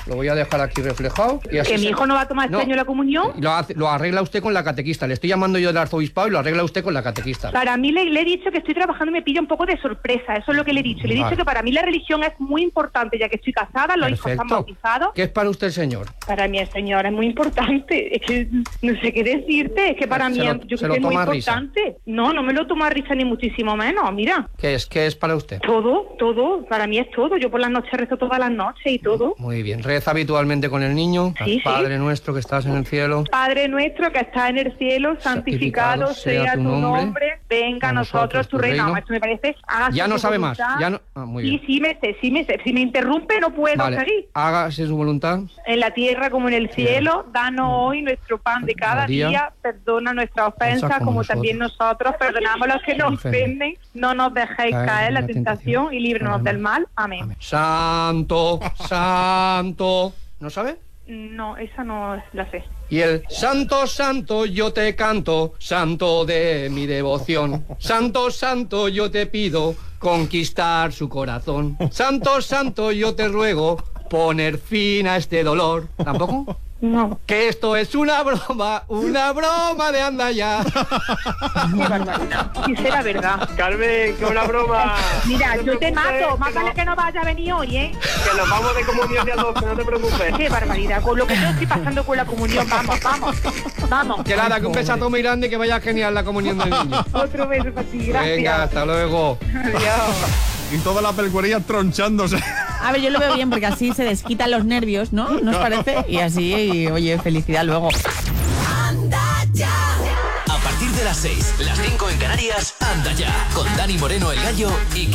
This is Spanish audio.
Lo voy a dejar aquí reflejado. Y así ¿Que mi hijo no va a tomar este año la comunión? Lo arregla usted con la catequista. Le estoy llamando yo del arzobispado y lo arregla usted con la catequista. Para mí le he dicho que estoy trabajando y me pilla un poco de sorpresa. Eso es lo que le he dicho. Le he dicho que para mí la religión es muy importante, ya que estoy casada, los hijos están bautizados. ¿Qué es para usted el Señor? Para mí el Señor es muy importante. Es que no sé qué decirte. Es que para mí yo creo que es muy importante. No me lo tomo a risa ni muchísimo menos. Mira. ¿Qué es para usted? Todo. Para mí es todo. Yo por las noches rezo todas las noches y todo. Muy bien. ¿Reza habitualmente con el niño? Sí, Padre nuestro que estás en el cielo. Padre nuestro que estás en el cielo, santificado sea tu nombre. Venga a nosotros tu reino. Esto me parece... Ya no sabe más. Ya no... muy bien. Sí me sé. Si me interrumpe no puedo seguir. Hágase su voluntad. En la tierra como en el cielo, danos hoy nuestro pan de cada día, perdona nuestras ofensas como también nosotros perdonamos a los que nos ofenden, no nos dejéis caer en la tentación y líbranos del mal. Amén. Santo, santo. ¿No sabe? No, esa no la sé. Y el santo, santo, yo te canto, santo de mi devoción. Santo, santo, yo te pido conquistar su corazón. Santo, santo, yo te ruego poner fin a este dolor. ¿Tampoco? No. Que esto es una broma de anda ya. Qué barbaridad. Si será verdad. Carmen, que una broma. Mira, yo te mato. Más vale que no vaya a venir hoy, ¿eh? Que nos vamos de comunión de a 12, no te preocupes. Qué barbaridad. Con lo que yo estoy pasando con la comunión, vamos. Que nada, que un besazo muy grande y que vaya genial la comunión del niño. Otro beso para ti, gracias. Venga, hasta luego. Adiós. Y toda la peluquería tronchándose. A ver, yo lo veo bien porque así se desquitan los nervios, ¿no? ¿Nos parece? Y así, oye, felicidad luego. ¡Anda ya! A partir de las 6, las 5 en Canarias, anda ya. Con Dani Moreno, el Gallo y